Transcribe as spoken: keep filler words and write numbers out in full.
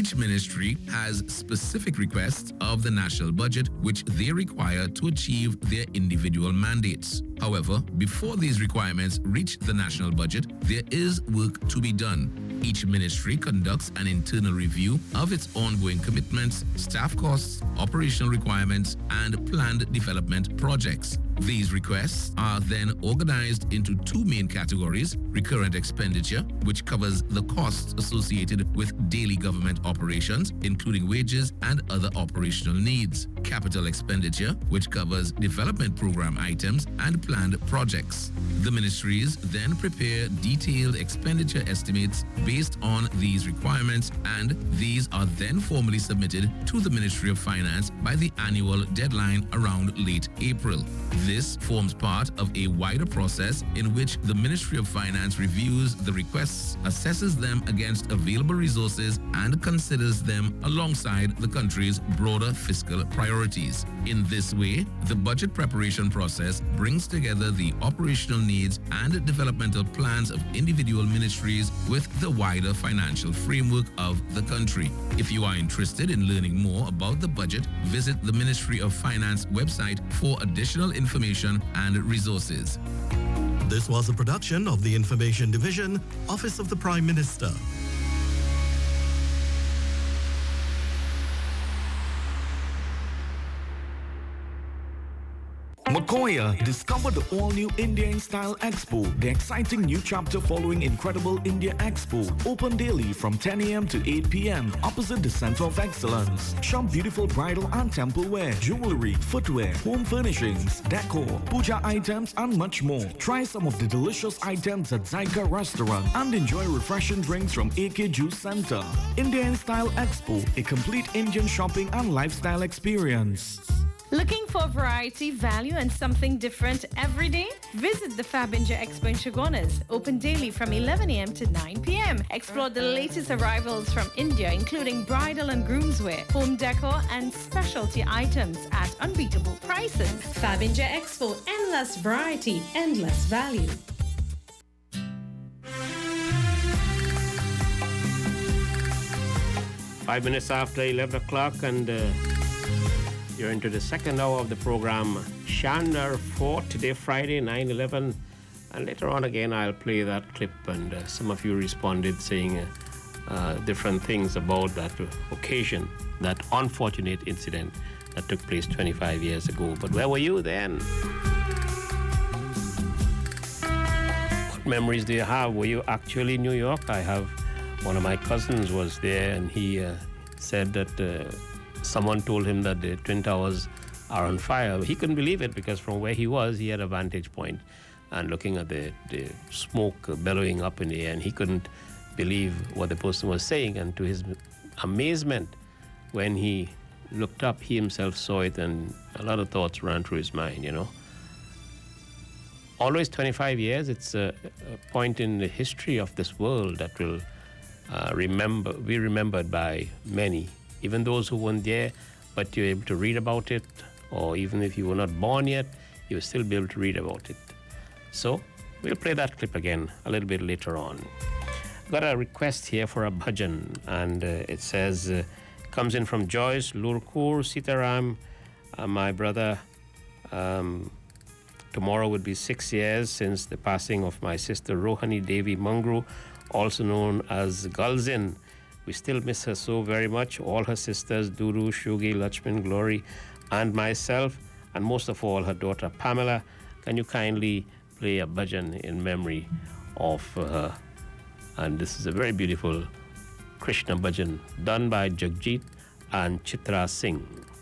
Each ministry has specific requests of the national budget which they require to achieve their individual mandates. However, before these requirements reach the national budget, there is work to be done. Each ministry conducts an internal review of its ongoing commitments, staff costs, operational requirements, and planned development projects. These requests are then organized into two main categories: recurrent expenditure, which covers the costs associated with daily government operations, including wages and other operational needs; capital expenditure, which covers development program items and planned projects. The ministries then prepare detailed expenditure estimates based on these requirements, and these are then formally submitted to the Ministry of Finance by the annual deadline around late April. This forms part of a wider process in which the Ministry of Finance reviews the requests, assesses them against available resources, and considers them alongside the country's broader fiscal priorities. In this way, the budget preparation process brings together the operational needs and developmental plans of individual ministries with the wider financial framework of the country. If you are interested in learning more about the budget, visit the Ministry of Finance website for additional information and resources. This was a production of the Information Division, Office of the Prime Minister. Makoya, discover the all-new India in Style Expo, the exciting new chapter following Incredible India Expo. Open daily from ten a m to eight p m opposite the Center of Excellence. Shop beautiful bridal and temple wear, jewelry, footwear, home furnishings, decor, puja items, and much more. Try some of the delicious items at Zyka Restaurant and enjoy refreshing drinks from A K Juice Center. India in Style Expo, a complete Indian shopping and lifestyle experience. Looking for variety, value, and something different every day? Visit the Fabinja Expo in Chaguanas, open daily from eleven a m to nine p m Explore the latest arrivals from India, including bridal and groomswear, home decor, and specialty items at unbeatable prices. Fabinja Expo, endless variety, endless value. Five minutes after eleven o'clock, and uh, you're into the second hour of the program, Chandler Fort, today, Friday, nine eleven. And later on again, I'll play that clip, and uh, some of you responded saying uh, uh, different things about that occasion, that unfortunate incident that took place twenty-five years ago. But where were you then? What memories do you have? Were you actually in New York? I have, one of my cousins was there, and he uh, said that uh, someone told him that the Twin Towers are on fire. He couldn't believe it because from where he was, he had a vantage point and looking at the, the smoke bellowing up in the air, and he couldn't believe what the person was saying. And to his amazement, when he looked up, he himself saw it, and a lot of thoughts ran through his mind, you know. Always twenty-five years, it's a, a point in the history of this world that will uh, remember, be remembered by many. Even those who weren't there, but you're able to read about it, or even if you were not born yet, you'll still be able to read about it. So we'll play that clip again a little bit later on. Got a request here for a bhajan, and uh, it says, uh, comes in from Joyce Lurkur Sitaram, uh, my brother. Um, tomorrow would be six years since the passing of my sister Rohani Devi Mangru, also known as Galzin. We still miss her so very much, all her sisters, Duru, Shugi, Lachman, Glory, and myself, and most of all, her daughter Pamela. Can you kindly play a bhajan in memory of her? And this is a very beautiful Krishna bhajan done by Jagjit and Chitra Singh.